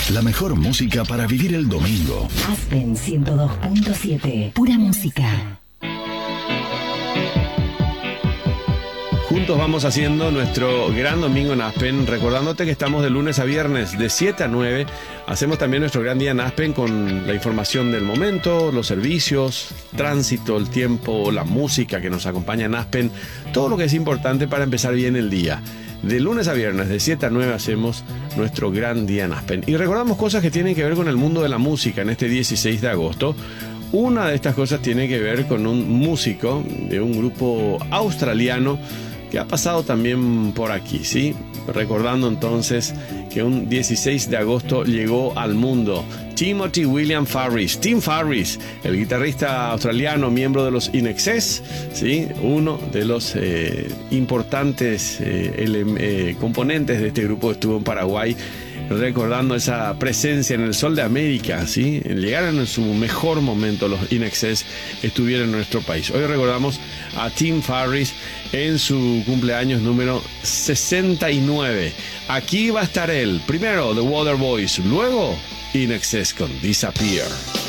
La mejor música para vivir el domingo. Aspen 102.7. Pura música. Juntos vamos haciendo nuestro gran domingo en Aspen, recordándote que estamos de lunes a viernes de 7 a 9. Hacemos también nuestro gran día en Aspen con la información del momento, los servicios, tránsito, el tiempo, la música que nos acompaña en Aspen, todo lo que es importante para empezar bien el día. De lunes a viernes, de 7 a 9, hacemos nuestro gran día en Aspen. Y recordamos cosas que tienen que ver con el mundo de la música en este 16 de agosto. Una de estas cosas tiene que ver con un músico de un grupo australiano que ha pasado también por aquí, ¿sí? Recordando entonces que un 16 de agosto llegó al mundo Timothy William Farris. Tim Farris, el guitarrista australiano, miembro de los INXS, ¿sí? Uno de los importantes componentes de este grupo que estuvo en Paraguay, recordando esa presencia en el Sol de América, ¿sí? Llegaron en su mejor momento los INXS, estuvieron en nuestro país. Hoy recordamos a Tim Farris en su cumpleaños número 69. Aquí va a estar él. Primero The Waterboys, luego INXS con Disappear.